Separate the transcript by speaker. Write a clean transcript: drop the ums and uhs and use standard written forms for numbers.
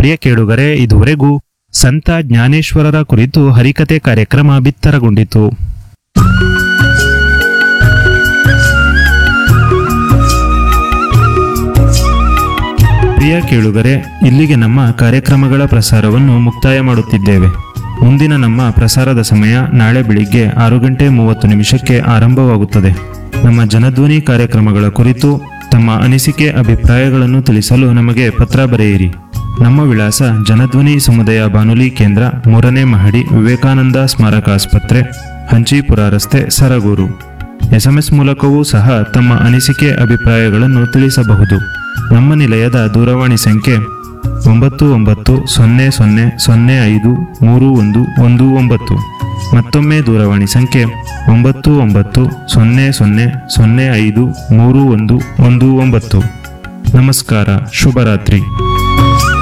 Speaker 1: ಪ್ರಿಯ ಕೇಳುಗರೆ, ಇದುವರೆಗೂ ಸಂತ ಜ್ಞಾನೇಶ್ವರರ ಕುರಿತು ಹರಿಕತೆ ಕಾರ್ಯಕ್ರಮ ಬಿತ್ತರಗೊಂಡಿತು. ಪ್ರಿಯ ಕೇಳುಗರೆ, ಇಲ್ಲಿಗೆ ನಮ್ಮ ಕಾರ್ಯಕ್ರಮಗಳ ಪ್ರಸಾರವನ್ನು ಮುಕ್ತಾಯ ಮಾಡುತ್ತಿದ್ದೇವೆ. ಮುಂದಿನ ನಮ್ಮ ಪ್ರಸಾರದ ಸಮಯ ನಾಳೆ ಬೆಳಿಗ್ಗೆ 6:30 ಆರಂಭವಾಗುತ್ತದೆ. ನಮ್ಮ ಜನಧ್ವನಿ ಕಾರ್ಯಕ್ರಮಗಳ ಕುರಿತು ತಮ್ಮ ಅನಿಸಿಕೆ ಅಭಿಪ್ರಾಯಗಳನ್ನು ತಿಳಿಸಲು ನಮಗೆ ಪತ್ರ ಬರೆಯಿರಿ. ನಮ್ಮ ವಿಳಾಸ: ಜನಧ್ವನಿ ಸಮುದಾಯ ಬಾನುಲಿ ಕೇಂದ್ರ, 3ನೇ ಮಹಡಿ, ವಿವೇಕಾನಂದ ಸ್ಮಾರಕ ಆಸ್ಪತ್ರೆ, ಹಂಚೀಪುರ ರಸ್ತೆ, ಸರಗೂರು. SMS ಮೂಲಕವೂ ಸಹ ತಮ್ಮ ಅನಿಸಿಕೆ ಅಭಿಪ್ರಾಯಗಳನ್ನು ತಿಳಿಸಬಹುದು. ನಮ್ಮ ನಿಲಯದ ದೂರವಾಣಿ ಸಂಖ್ಯೆ 9900053119. ಮತ್ತೊಮ್ಮೆ ದೂರವಾಣಿ ಸಂಖ್ಯೆ 9900053119. ನಮಸ್ಕಾರ, ಶುಭರಾತ್ರಿ.